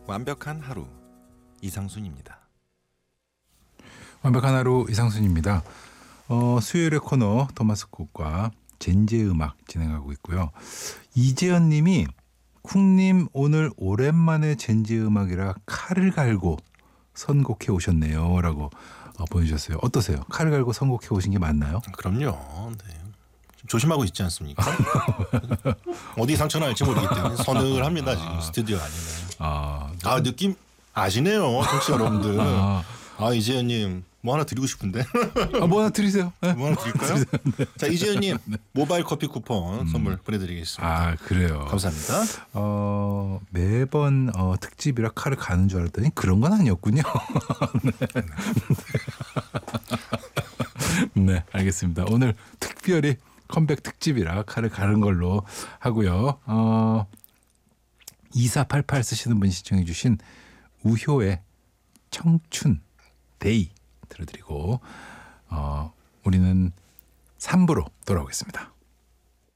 완벽한 하루 이상순입니다. 완벽한 하루 이상순입니다. 수요일의 코너 토마스 콕과 젠제 음악 진행하고 있고요. 이재현 님이 쿵님 오늘 오랜만에 젠제 음악이라 칼을 갈고 선곡해 오셨네요 라고 보내주셨어요. 어떠세요? 칼을 갈고 선곡해 오신 게 맞나요? 그럼요. 네. 좀 조심하고 있지 않습니까? 어디 상처 날지 모르기 때문에 선을 합니다. 지금 스튜디오 안에는. 느낌 아시네요. 청취자 여러분들. 이재현님 뭐 하나 드리고 싶은데. 뭐 하나 드리세요. 네. 뭐 하나 드릴까요? 네. 자, 이재현님 모바일 커피 쿠폰 선물 보내드리겠습니다. 그래요. 감사합니다. 매번 특집이라 칼을 가는 줄 알았더니 그런 건 아니었군요. 네, 알겠습니다. 오늘 특별히 컴백 특집이라 칼을 가는 걸로 하고요. 2488 쓰시는 분이 시청해 주신 우효의 청춘 데이 들어드리고 우리는 3부로 돌아오겠습니다.